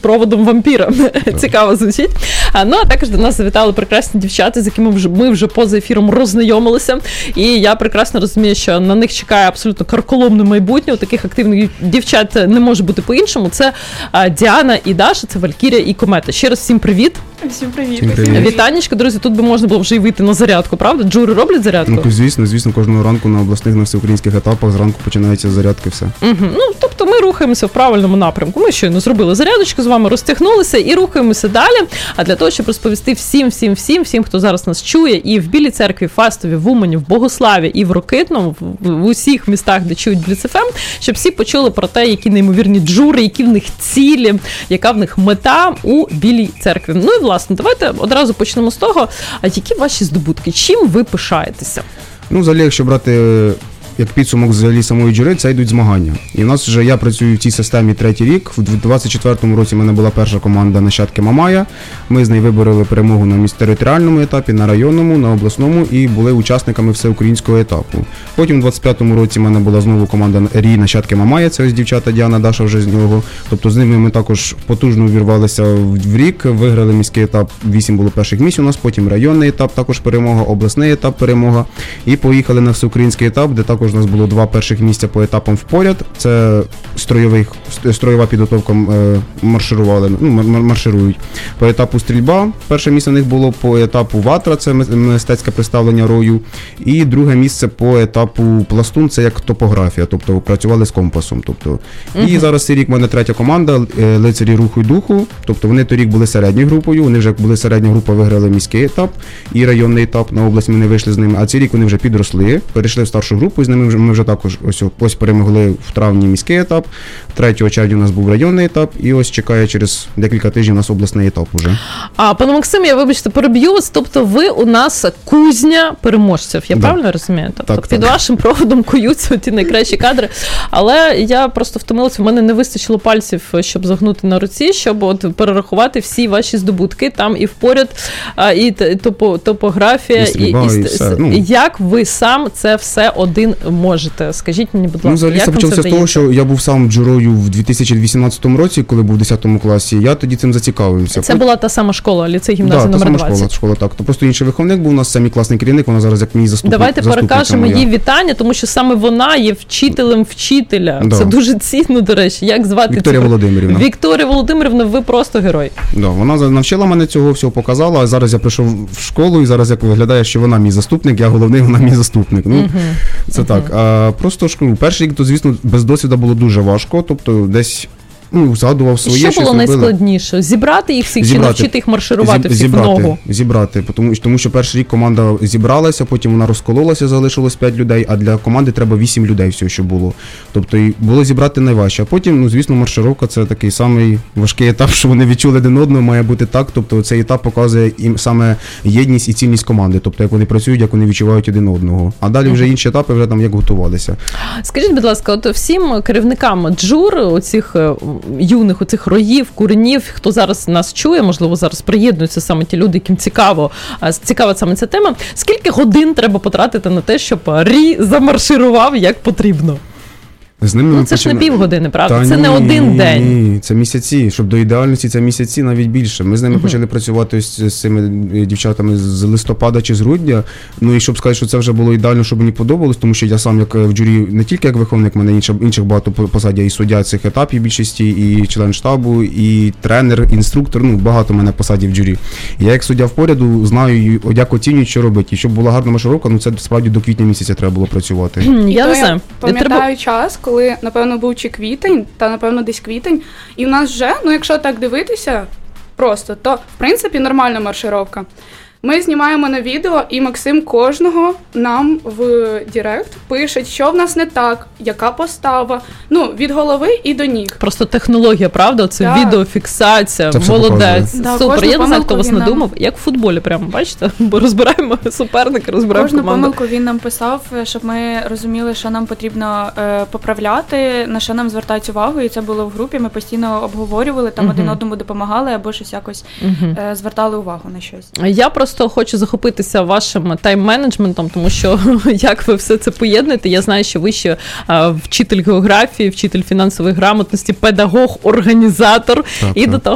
проводом вампіра. Цікаво звучить. Ну, а також до нас завітали прекрасні дівчата, з якими ми вже поза ефіром роззнайомилися. І я прекрасно розумію, що на них чекає абсолютно карколомне майбутнє. У таких активних дівчат не може бути по-іншому. Це Діана і Даша, це Валькірія і Комета. Ще раз всім привіт. Всім привіт. Вітанечка, друзі, тут би можна було вже й вийти на зарядку, правда? Джури роблять зарядку? Ну, звісно, кожного ранку на обласних, на всеукраїнських етапах зранку починаються зарядки, все. Ну, тобто ми рухаємося в правильному напрямку. Ми щойно зробили зарядочку, з вами розтягнулися і рухаємося далі. А для того, щоб розповісти всім, хто зараз нас чує, і в Білій Церкві, в Фастові, в Умані, в Богославі і в Рокитному, в усіх містах, де чують Бліц ФМ, щоб всі почули про те, які неймовірні джури, які в них цілі, яка в них мета у Білій Церкві. Ну і, власне, давайте одразу почнемо з того, а які ваші здобутки, чим ви пишаєтеся? Ну, взагалі, якщо брати як підсумок взагалі самої джури, це йдуть змагання. І в нас вже, я працюю в цій системі 3-й рік. В 24-му році в мене була перша команда «Нащадки Мамая». Ми з нею вибороли перемогу на територіальному етапі, на районному, на обласному і були учасниками всеукраїнського етапу. Потім в 25-му році в мене була знову команда «Рі «Нащадки Мамая», це ось дівчата Діана, Даша вже з нього. Тобто з ними ми також потужно увірвалися в рік, виграли міський етап, 8 було перших місць у нас, потім районний етап, також перемога, обласний етап, перемога. І поїхали на всеукраїнський етап, де також у нас було 2 перших місця по етапам впоряд. Це строєва підготовка, марширують. По етапу стрільба перше місце у них було, по етапу ватра, це мистецьке представлення рою. І друге місце по етапу пластун, це як топографія, тобто працювали з компасом. Тобто. І зараз цей рік в мене 3-я команда, лицарі руху і духу. Тобто вони торік були середньою групою, вони вже були середня група, виграли міський етап і районний етап, на область ми не вийшли з ними. А цей рік вони вже підросли, перейшли в старшу групу, і з ними ми вже також ось перемогли в травні міський етап, 3 червня у нас був районний етап, і ось чекає через декілька тижнів у нас обласний етап уже. Пане Максим, я, вибачте, переб'ю вас, тобто ви у нас кузня переможців, я правильно розумію? Тобто під вашим проводом куються ті найкращі кадри, але я просто втомилася, в мене не вистачило пальців, щоб загнути на руці, щоб от перерахувати всі ваші здобутки, там і впоряд, і топографія, і стрільба, і все. Як ви сам це все один можете? Скажіть мені, будь ласка, взагалі, це почалося з того, що я був сам джурою в 2018 році, коли був в 10 класі, я тоді цим зацікавився. Це була та сама школа, ліцей гімназії номер 20? Так, та сама школа, так. То просто інший виховник був у нас, самий класний керівник, вона зараз як мій заступник. Давайте перекажемо їй вітання, тому що саме вона є вчителем вчителя. Да. Це дуже цінно, до речі. Як звати? Вікторія Володимирівна. Вікторія Володимирівна, ви просто герой. Да, вона навчила мене цього всього, показала, а зараз я прийшов в школу, і зараз як виглядає, що вона мій заступник, я головний, вона мій заступник. Це так. А просто перший рік, то, звісно, без досвіду було дуже важко, тобто десь згадував своє. Що було найскладніше? Зібрати їх всіх чи навчити їх марширувати всіх в ногу? Зібрати, тому що перший рік команда зібралася, потім вона розкололася, залишилось 5 людей, а для команди треба 8 людей всього, що було. Тобто і було зібрати найважче. А потім, звісно, маршировка – це такий самий важкий етап, що вони відчули один одного, має бути так. Тобто цей етап показує їм саме єдність і цінність команди, тобто як вони працюють, як вони відчувають один одного. А далі вже інші етапи, вже там як готувалися. Скажіть, будь ласка, от всім керівникам джур, оцих юних, оцих роїв, куренів, хто зараз нас чує, можливо, зараз приєднуються саме ті люди, яким цікава саме ця тема. Скільки годин треба потратити на те, щоб Рі замарширував як потрібно? З ними це ж не півгодини, правда? Це не один день. Ні, це місяці. Щоб до ідеальності, це місяці, навіть більше. Ми з ними почали працювати з цими дівчатами з листопада чи з грудня. Ну і щоб сказати, що це вже було ідеально, щоб мені подобалось, тому що я сам як в джурі, не тільки як виховник, в мене інших багато посад, я і суддя цих етапів більшості, і член штабу, і тренер, інструктор, багато в мене посадів в джурі. Я як суддя впоряду знаю, як оцінюють, що робити. І щоб була гарна маршировка, це справді до квітня місяця треба було працювати. Я не знаю. Пам'ятаю час, коли, напевно, був чи квітень, та, напевно, десь квітень, і в нас вже, якщо так дивитися просто, то, в принципі, нормальна маршировка. Ми знімаємо на відео, і Максим кожного нам в Директ пише, що в нас не так, яка постава, від голови і до ніг. Просто технологія, правда? Це відеофіксація, молодець. Да, супер, я не знаю, хто вас надумав. Як в футболі прямо, бачите? Бо розбираємо суперника, розбираємо команду. Кожну помилку він нам писав, щоб ми розуміли, що нам потрібно поправляти, на що нам звертають увагу, і це було в групі, ми постійно обговорювали, там один одному допомагали, або щось якось звертали увагу на щось. Я просто хочу захопитися вашим тайм-менеджментом, тому що як ви все це поєднуєте, я знаю, що ви ще вчитель географії, вчитель фінансової грамотності, педагог, організатор, і до того